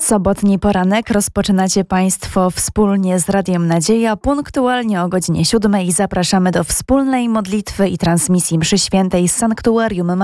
Sobotni poranek rozpoczynacie Państwo wspólnie z Radiem Nadzieja. Punktualnie o godzinie 7 zapraszamy do wspólnej modlitwy i transmisji mszy świętej z sanktuarium